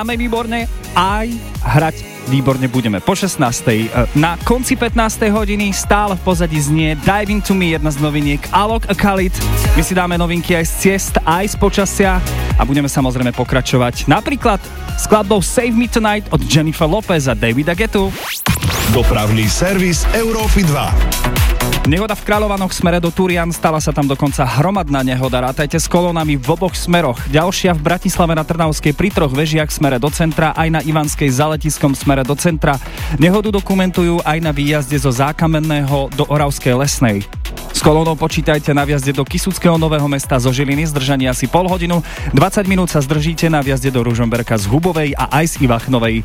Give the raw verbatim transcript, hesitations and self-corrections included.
hráme výborne, aj hrať výborne budeme. Po šestnástej na konci pätnástej hodiny stále v pozadí znie Dive Into Me, jedna z noviniek Alok a Khalid. My si dáme novinky aj z ciest, aj z počasia a budeme samozrejme pokračovať napríklad skladbou Save Me Tonight od Jennifer Lopez a Davida Guettu. Dopravný servis Európy dva. Nehoda v Kráľovanoch smere do Turian, stala sa tam dokonca hromadná nehoda. Rátajte s kolónami v oboch smeroch. Ďalšia v Bratislave na Trnavskej pri troch vežiach smere do centra, aj na Ivanskej za letiskom smere do centra. Nehodu dokumentujú aj na výjazde zo Zákamenného do Oravskej Lesnej. S kolónou počítajte na vjazde do Kysuckého Nového Mesta zo Žiliny, zdržanie asi pol hodinu. dvadsať minút sa zdržíte na vjazde do Ružomberka z Hubovej a aj z Ivachnovej.